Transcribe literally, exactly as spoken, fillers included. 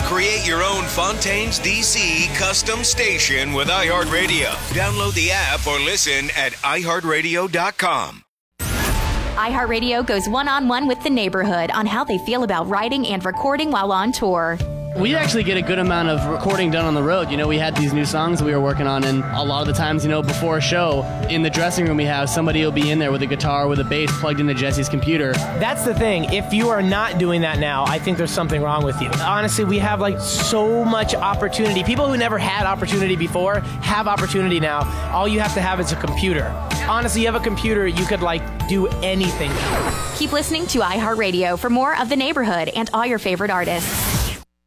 Create your own Fontaines D C custom station with iHeartRadio. Download the app or listen at i heart radio dot com. iHeartRadio goes one-on-one with the neighborhood on how they feel about writing and recording while on tour. We actually get a good amount of recording done on the road. You know, we had these new songs we were working on, and a lot of the times, you know, before a show, in the dressing room we have, somebody will be in there with a guitar, with a bass plugged into Jesse's computer. That's the thing. If you are not doing that now, I think there's something wrong with you. Honestly, we have like so much opportunity. People who never had opportunity before have opportunity now. All you have to have is a computer. Honestly, you have a computer, you could like do anything. Keep listening to iHeartRadio for more of The Neighborhood and all your favorite artists.